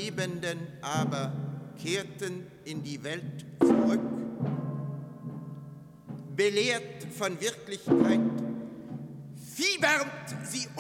Überlebenden aber kehrten in die Welt zurück, belehrt von Wirklichkeit, fiebernd sie